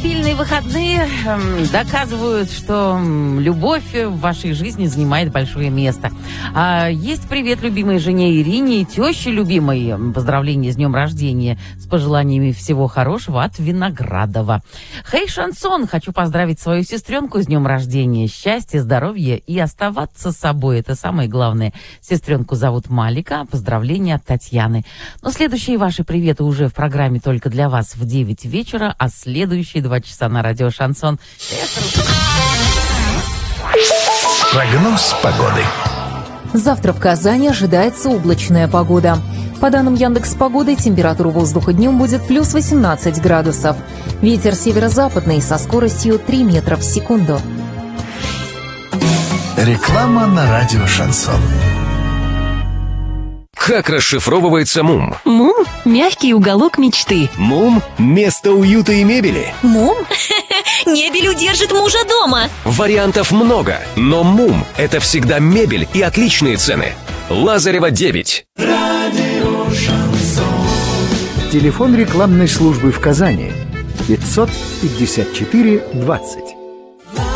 Обильные выходные доказывают, что любовь в вашей жизни занимает большое место. Есть привет любимой жене Ирине и теще любимой. Поздравления с днем рождения с пожеланиями всего хорошего от Виноградова. Хей, Шансон! Хочу поздравить свою сестренку с днем рождения. Счастья, здоровья и оставаться собой. Это самое главное. Сестренку зовут Малика. Поздравления от Татьяны. Но следующие ваши приветы уже в программе только для вас в 9 вечера, а следующие 2 часа на радио Шансон. Прогноз погоды. Завтра в Казани ожидается облачная погода. По данным Яндекс.Погоды, температура воздуха днем будет плюс 18 градусов. Ветер северо-западный со скоростью 3 метра в секунду. Реклама на радио Шансон. Как расшифровывается МУМ? МУМ – мягкий уголок мечты. МУМ – место уюта и мебели. МУМ? Мебель удержит мужа дома. Вариантов много, но МУМ – это всегда мебель и отличные цены. Лазарева, 9. Радио Шансон. Телефон рекламной службы в Казани 554 20.